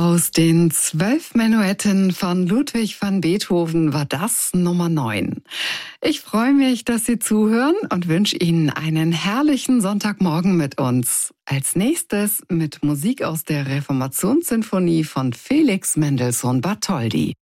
Aus den 12 Menuetten von Ludwig van Beethoven war das Nummer 9. Ich freue mich, dass Sie zuhören und wünsche Ihnen einen herrlichen Sonntagmorgen mit uns. Als nächstes mit Musik aus der Reformationssinfonie von Felix Mendelssohn Bartholdy.